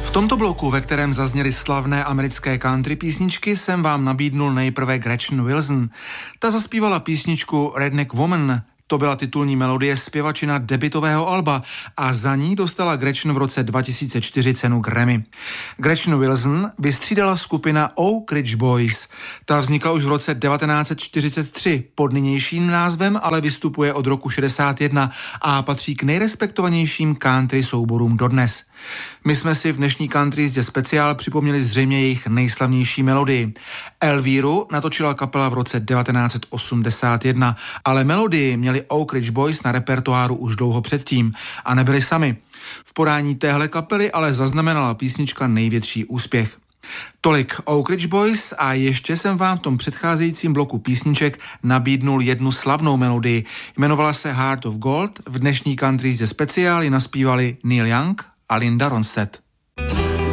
V tomto bloku, ve kterém zazněly slavné americké country písničky, jsem vám nabídnul nejprve Gretchen Wilson. Ta zaspívala písničku Redneck Woman. To byla titulní melodie zpěvačina debutového alba a za ní dostala Gretchen v roce 2004 cenu Grammy. Gretchen Wilson vystřídala skupina Oak Ridge Boys. Ta vznikla už v roce 1943 pod nynějším názvem, ale vystupuje od roku 61 a patří k nejrespektovanějším country souborům dodnes. My jsme si v dnešní country jízdě speciál připomněli zřejmě jejich nejslavnější melodii. Elvíru natočila kapela v roce 1981, ale melodii měli Oak Ridge Boys na repertoáru už dlouho předtím a nebyli sami. V podání téhle kapely ale zaznamenala písnička největší úspěch. Tolik Oak Ridge Boys a ještě jsem vám v tom předcházejícím bloku písniček nabídnul jednu slavnou melodii. Jmenovala se Heart of Gold, v dnešní country jízdě speciál ji naspívali Neil Young a Linda Ronstadt.